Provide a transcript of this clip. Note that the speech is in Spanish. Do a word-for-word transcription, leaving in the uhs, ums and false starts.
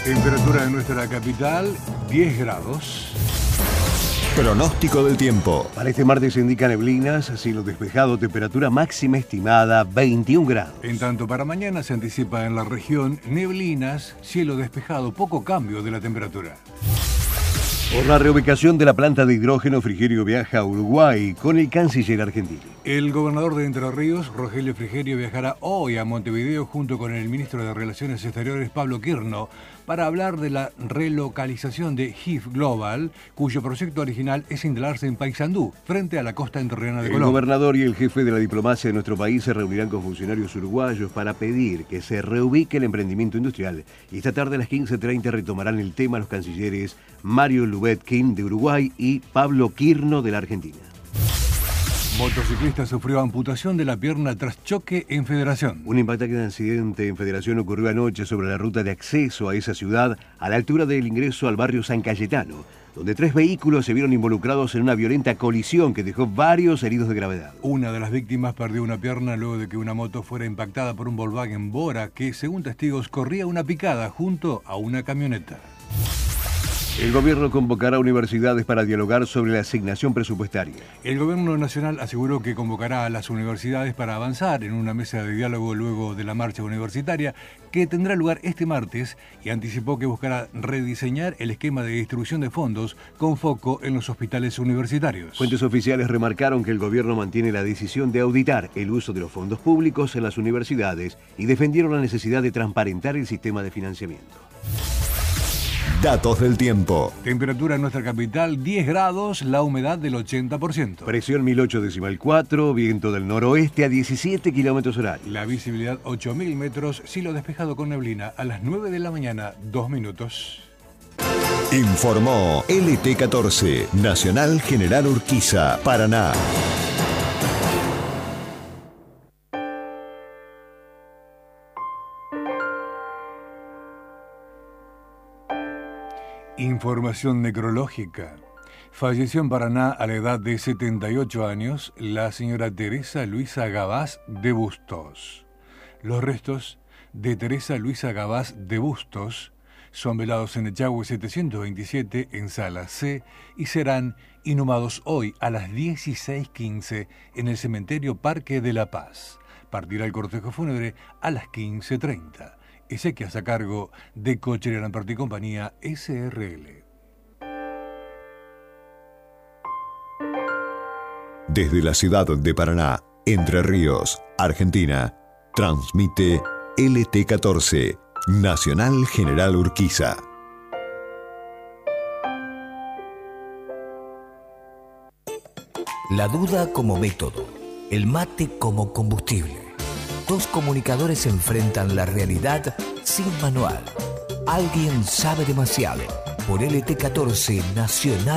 Temperatura en nuestra capital, diez grados. Pronóstico del tiempo. Para este martes se indican neblinas, cielo despejado, temperatura máxima estimada veintiún grados. En tanto, para mañana se anticipa en la región neblinas, cielo despejado, poco cambio de la temperatura. Por la reubicación de la planta de hidrógeno, Frigerio viaja a Uruguay con el canciller argentino. El gobernador de Entre Ríos, Rogelio Frigerio, viajará hoy a Montevideo junto con el ministro de Relaciones Exteriores, Pablo Quirno, para hablar de la relocalización de G I F Global, cuyo proyecto original es instalarse en Paysandú, frente a la costa entrerriana de El Colombia. El gobernador y el jefe de la diplomacia de nuestro país se reunirán con funcionarios uruguayos para pedir que se reubique el emprendimiento industrial. Y esta tarde a las quince treinta retomarán el tema los cancilleres Mario Lubetkin de Uruguay y Pablo Quirno de la Argentina. Motociclista sufrió amputación de la pierna tras choque en Federación. Un impactante accidente en Federación ocurrió anoche sobre la ruta de acceso a esa ciudad, a la altura del ingreso al barrio San Cayetano, donde tres vehículos se vieron involucrados en una violenta colisión que dejó varios heridos de gravedad. Una de las víctimas perdió una pierna luego de que una moto fuera impactada por un Volkswagen Bora que, según testigos, corría una picada junto a una camioneta. El gobierno convocará a universidades para dialogar sobre la asignación presupuestaria. El gobierno nacional aseguró que convocará a las universidades para avanzar en una mesa de diálogo luego de la marcha universitaria que tendrá lugar este martes y anticipó que buscará rediseñar el esquema de distribución de fondos con foco en los hospitales universitarios. Fuentes oficiales remarcaron que el gobierno mantiene la decisión de auditar el uso de los fondos públicos en las universidades y defendieron la necesidad de transparentar el sistema de financiamiento. Datos del tiempo. Temperatura en nuestra capital, diez grados, la humedad del ochenta por ciento. Presión mil ocho decimal cuatro, viento del noroeste a diecisiete kilómetros horarios. La visibilidad ocho mil metros, cielo despejado con neblina a las nueve de la mañana, dos minutos. Informó L T catorce, Nacional General Urquiza, Paraná. Información necrológica. Falleció en Paraná a la edad de setenta y ocho años la señora Teresa Luisa Gabás de Bustos. Los restos de Teresa Luisa Gabás de Bustos son velados en Echagüe setecientos veintisiete en Sala C y serán inhumados hoy a las dieciséis quince en el cementerio Parque de la Paz. Partirá el cortejo fúnebre a las quince treinta. Exequias a cargo de Cochería Lamparte y Compañía S R L. Desde la ciudad de Paraná, Entre Ríos, Argentina, transmite L T catorce, Nacional General Urquiza. La duda como método, el mate como combustible. Dos comunicadores enfrentan la realidad sin manual. Alguien sabe demasiado. Por L T catorce Nacional.